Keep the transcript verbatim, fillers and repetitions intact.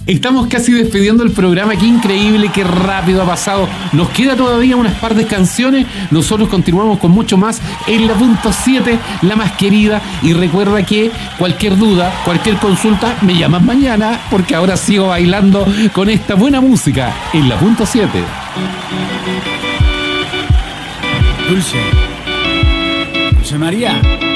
Estamos casi despidiendo el programa. Qué increíble, qué rápido ha pasado. Nos queda todavía unas par de canciones. Nosotros continuamos con mucho más en la punto siete, la más querida. Y recuerda que cualquier duda, cualquier consulta, me llamas mañana, porque ahora sigo bailando con esta buena música en la punto siete. Dulce. Dulce María.